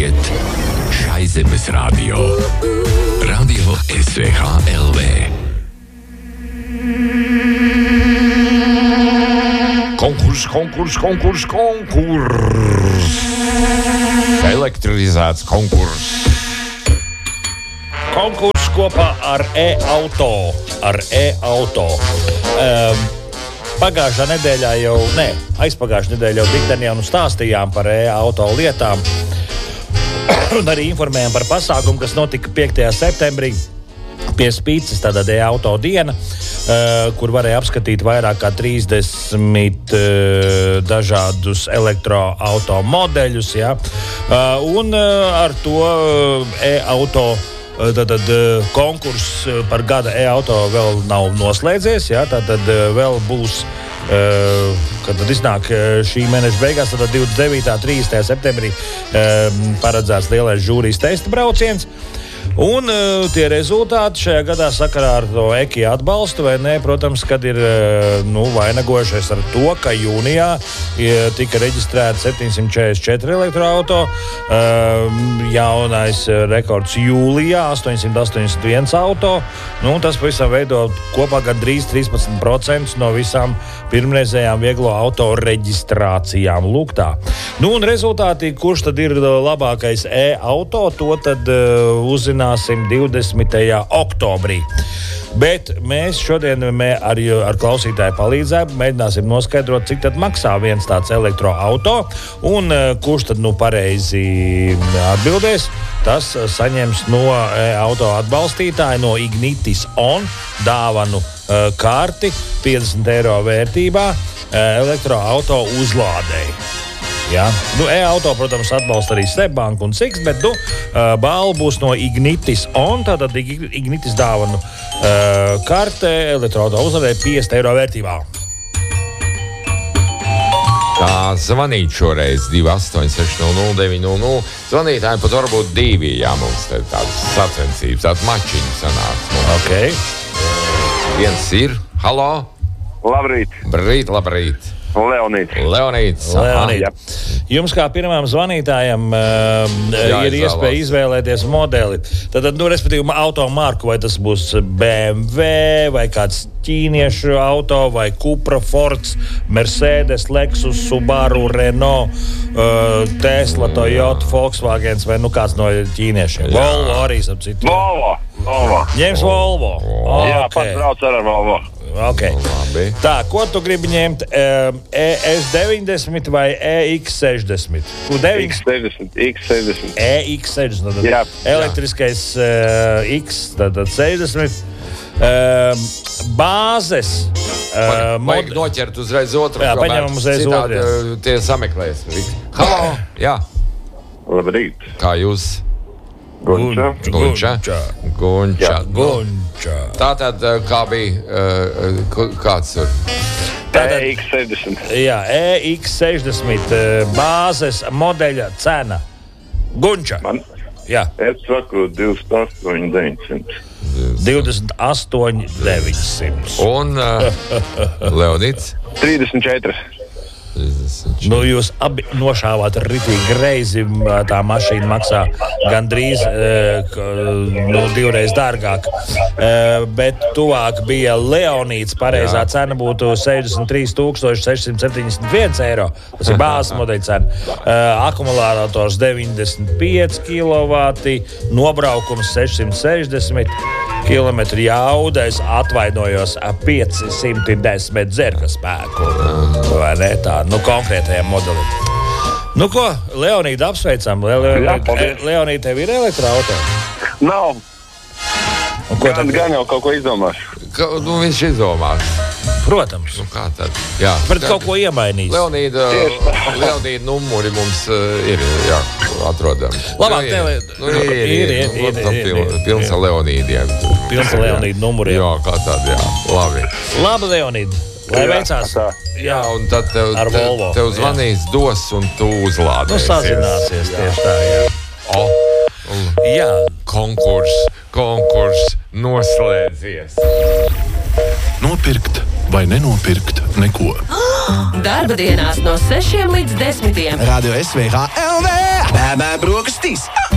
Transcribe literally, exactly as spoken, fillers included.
Klausiet šai zemes radio. Radio S V H L V. Konkurs, konkurs, konkurs, konkurs. Elektrizēts konkurs. Konkurs kopā ar e-auto. Ar e-auto. Um, Pagājušā nedēļā jau, ne, aizpagājušā nedēļā jau dikteni jau nu stāstījām par e-auto lietām un arī informējām par pasākumu, kas notika piektajā septembrī pie Spīces, tātad e-auto diena, uh, kur varēja apskatīt vairāk kā trīsdesmit uh, dažādus elektroauto modeļus, ja? uh, un uh, ar to uh, e-auto Tad, tad konkurss par gada e-auto vēl nav noslēdzies. Ja? Tad, tad vēl būs, kad tad iznāk šī mēneša beigās, tad divdesmit devītā un trīsdesmitajā septembrī paredzēts lielais žūrijas testa brauciens. Un uh, tie rezultāti šajā gadā sakarā ar to eki atbalstu, vai ne, protams, kad ir uh, nu, vainagojušies ar to, ka jūnijā ja, tika reģistrēti septiņsimt četrdesmit četri elektroauto, uh, jaunais rekords jūlijā astoņsimt astoņdesmit viens auto, nu, tas pavisam veido kopā gandrīz trīspadsmit procenti no visām pirmreizējām vieglo auto reģistrācijām. Lūk tā. Nu, un rezultāti, kurš tad ir labākais e-auto, to tad uh, uzzināt divdesmitajā oktobrī. Bet mēs šodien mē, ar, ar klausītāju palīdzību mēģināsim noskaidrot, cik tad maksā viens tāds elektroauto, un kurš tad nu pareizi atbildēs, tas saņems no auto atbalstītāja, no Ignitis On dāvanu uh, karti piecdesmit eiro vērtībā uh, elektroauto uzlādēji. Ja? Nu, e-auto, protams, atbalsta arī Seibank un Siks, bet nu, uh, balva būs no Ignitis On, tātad Ignitis dāvanu uh, karte elektroauto uzlādē piecdesmit eiro vērtībā. Tā zvanīt šoreiz divi astoņi seši nulle nulle deviņi nulle nulle. Zvanītājiem pat varbūt divi, jā, mums te tādas sacensības, tādas mačiņas sanāks. Okay. Viens ir, halo? Labrīt. Brīt, labrīt. Leonīts. Leonīts. Leonīts. Jums kā pirmām zvanītājiem uh, Jā, ir iespēja izvēlēties modeli. Tad, nu, respektīvi, auto marku, vai tas būs B M W, vai kāds ķīniešu auto, vai Cupra, Fords, Mercedes, Lexus, Subaru, Renault, uh, Tesla, Toyota, Volkswagen, vai nu kāds no ķīniešiem. Jā. Volvo arī, ap citu. Volvo. Volvo. Ņems Volvo. Oh, jā, okay. Pats brauc ar Volvo. Okay. Tā, ko tu gribi ņemt? E S deviņdesmit vai E X sešdesmit? X sešdesmit. X sešdesmit. E X sešdesmit. Jā. Elektriskais uh, X, tātad sešdesmit. Uh, bāzes. Uh, Vajag mod... noķert uzreiz otru. Jā, paņemam uzreiz otru. Citādi tie sameklēs. Halo, jā. Labrīt. Kā jūs? Gunča. Gunča. Gunča. Gunča. Tātad, kā bija, kāds tur? Tātad, E X sešdesmit. Jā, E X sešdesmit bāzes modeļa cena. Gunča. Man? Jā. Es saku divdesmit astoņi deviņsimt. divdesmit astoņi deviņsimt. Un uh, Leonīts? trīsdesmit četri. Nu, jūs abi nošāvāt ritīgi greizi. Tā mašīna maksā gandrīz nu, divreiz dārgāk. Bet tuvāk bija Leonīts. Pareizā Jā. cena būtu sešdesmit trīs tūkstoši sešsimt septiņdesmit viens eiro. Tas ir bāzes modeļa cena. Akumulators deviņdesmit pieci kilovati, nobraukums sešsimt sešdesmit kilometru, jauda, es atvainojos piecsimt desmit dzerka spēku. Vai ne tā? Nu, konkrētajam modelim. Nu, ko, Leonīda apsveicam. Leonīda, Leonīda, tev ir elektroauto? Nav. Un ko gan, tad? Gan jau kaut ko izdomās. Ka, nu, viņš izdomās. Protams. Nu, kā tad? Jā. Bet kaut ko iemainīs. Leonīda, Leonīda numuri mums uh, ir, jā, atrodami. Labāk, nu, tev nu, ir. Ir, ir, ir. ir, ir, ir, ir. Pilns ar Leonīdiem. Pilns ar Leonīdu numuriem. Jā, kā tad, jā. Labi. Labi, Leonīda. Lai veicās. Tā. Jā, un tad tev, ar te, Volvo. tev zvanīs jā. Dos un tu uzlādēsies. Nu, sazināsies jā. Tieši tā, jā. O, jā. Konkurs, konkurs noslēdzies. Nopirkt vai nenopirkt neko. Darba dienās no sešiem līdz desmitiem. Radio S V H L V. Bēbē brokastī. trīs.